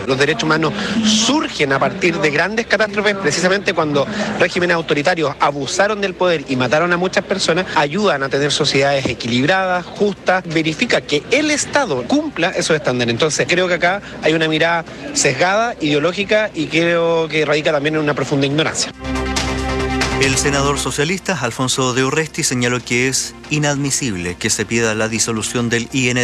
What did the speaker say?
Los derechos humanos surgen a partir de grandes catástrofes, precisamente cuando regímenes autoritarios abusaron del poder y mataron a muchas personas, ayudan a tener sociedades equilibradas, justas, verifica que el Estado cumpla esos estándares. Entonces creo que acá hay una mirada sesgada, ideológica y creo que radica también en una profunda ignorancia. El senador socialista Alfonso de Urresti señaló que es inadmisible que se pida la disolución del IND.